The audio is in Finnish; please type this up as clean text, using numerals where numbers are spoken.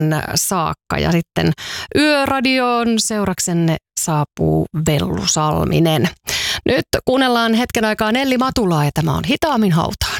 saakka ja sitten Yöradioon seuraksenne saapuu Vellu Salminen. Nyt kuunnellaan hetken aikaa Nelli Matulaa ja tämä on Hitaammin hautaan.